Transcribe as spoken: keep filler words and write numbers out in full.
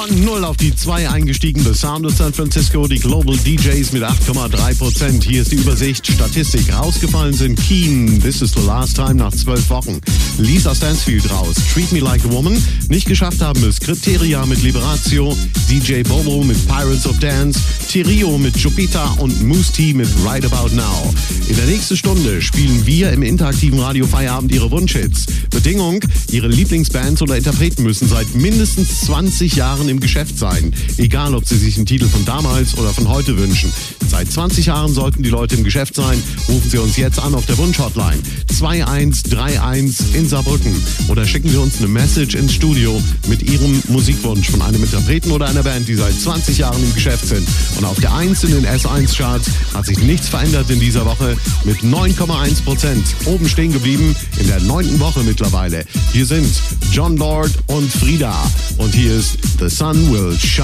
Von null auf die zwei eingestiegen, The Sound of San Francisco, die Global D Js mit acht Komma drei Prozent. Hier ist die Übersicht, Statistik. Rausgefallen sind Keen, This is the Last Time nach zwölf Wochen. Lisa Stansfield raus, Treat Me Like a Woman. Nicht geschafft haben es Criteria mit Liberatio, D J Bobo mit Pirates of Dance, Tirio mit Jupiter und Moose T mit Right About Now. In der nächsten Stunde spielen wir im interaktiven Radio Feierabend Ihre Wunschhits. Bedingung, Ihre Lieblingsbands oder Interpreten müssen seit mindestens zwanzig Jahren im Geschäft sein. Egal, ob Sie sich einen Titel von damals oder von heute wünschen. Seit zwanzig Jahren sollten die Leute im Geschäft sein. Rufen Sie uns jetzt an auf der Wunsch-Hotline zwei eins drei eins in Saarbrücken oder schicken Sie uns eine Message ins Studio mit Ihrem Musikwunsch von einem Interpreten oder einer Band, die seit zwanzig Jahren im Geschäft sind. Und auf der eins in den S eins Charts hat sich nichts verändert in dieser Woche mit neun Komma eins Prozent. Oben stehen geblieben in der neunten Woche mittlerweile. Hier sind Jon Lord und Frida und hier ist The Sun Will Shine